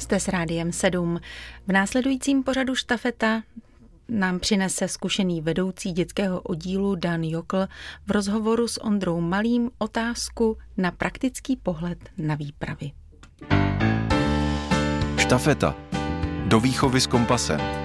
Jste s Rádiem 7. V následujícím pořadu Štafeta nám přinese zkušený vedoucí dětského oddílu Dan Jokl v rozhovoru s Ondrou Malým otázku na praktický pohled na výpravy. Štafeta. Do výchovy s kompasem.